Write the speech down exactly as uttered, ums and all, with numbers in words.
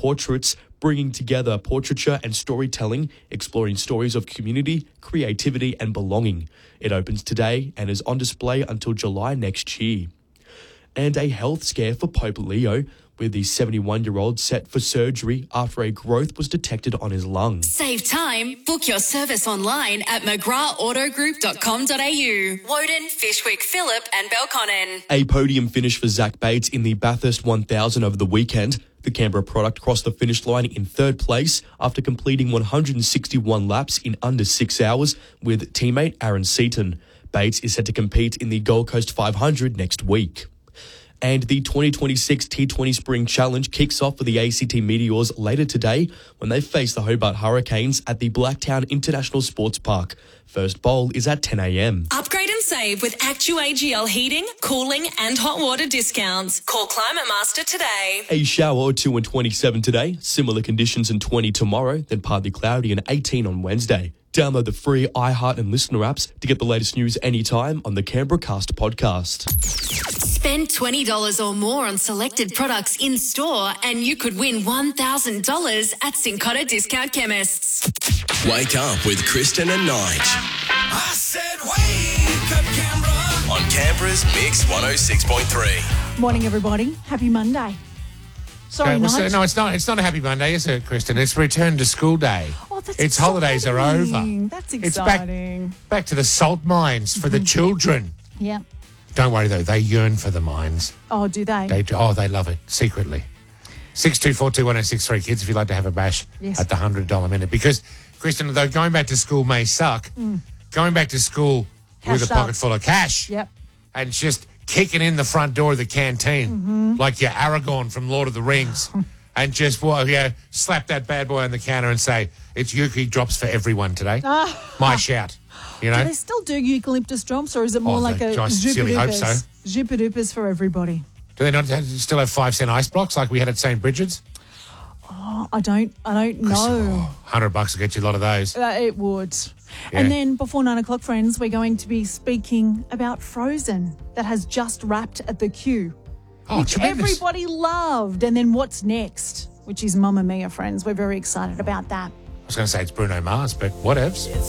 portraits, bringing together portraiture and storytelling, exploring stories of community, creativity and belonging. It opens today and is on display until July next year. And a health scare for Pope Leo, with the seventy-one-year-old set for surgery after a growth was detected on his lung. Save time. Book your service online at mcgrath auto group dot com dot a u. Woden, Fishwick, Phillip and Belconnen. A podium finish for Zach Bates in the Bathurst one thousand over the weekend. The Canberra product crossed the finish line in third place after completing one hundred sixty-one laps in under six hours with teammate Aaron Seaton. Bates is set to compete in the Gold Coast five hundred next week. And the twenty twenty-six T twenty Spring Challenge kicks off for the A C T Meteors later today when they face the Hobart Hurricanes at the Blacktown International Sports Park. First bowl is at ten a.m. Upgrade and save with ActuAGL heating, cooling and hot water discounts. Call Climate Master today. A shower or two and twenty-seven today, similar conditions and twenty tomorrow, then partly cloudy and eighteen on Wednesday. Download the free iHeart and Listener apps to get the latest news anytime on the Canberra Cast podcast. Spend twenty dollars or more on selected products in store and you could win one thousand dollars at Cincotta Discount Chemists. Wake up with Kristen and Nige. I said wake up, Canberra. On Canberra's Mix one oh six point three. Morning, everybody. Happy Monday. Sorry, Okay, well, so- Nige. no, it's not. It's not a happy Monday, is it, Kristen? It's return to school day. Oh, that's its holidays are exciting. over. That's It's back, exciting. back to the salt mines for the children. Yeah. Don't worry though, they yearn for the mines. Oh, do they? They oh, they love it secretly. Six two four two one zero six three, kids. If you'd like to have a bash Yes. at the hundred dollar minute, because Kristen, though going back to school may suck, going back to school with a Cashed pocket up. full of cash Yep. and just kicking in the front door of the canteen like you're Aragorn from Lord of the Rings. And just, well, yeah, slap that bad boy on the counter and say, it's Yuki drops for everyone today. My shout, you know? Do they still do eucalyptus drops, or is it more Oh, like they- a I sincerely hope so. Zupadupas for everybody? Do they not have, still have five cent ice blocks like we had at Saint Bridget's? Oh, I don't. I don't know. Hundred bucks will get you a lot of those. Uh, it would. Yeah. And then before nine o'clock, friends, we're going to be speaking about Frozen that has just wrapped at the queue. Oh, which tremendous. everybody loved. And then what's next, which is Mamma Mia, friends. We're very excited about that. I was going to say it's Bruno Mars, but whatevs.